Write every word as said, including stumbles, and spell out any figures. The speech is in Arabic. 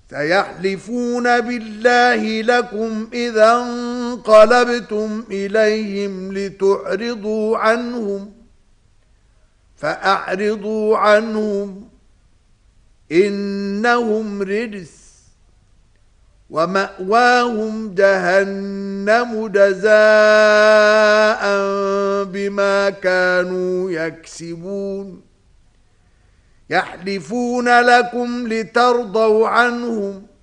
سيحلفون بالله لكم إذا انقلبتم إليهم لتعرضوا عنهم فأعرضوا عنهم إنهم رجس ومأواهم جهنم جزاء بما كانوا يكسبون يحلفون لكم لترضوا عنهم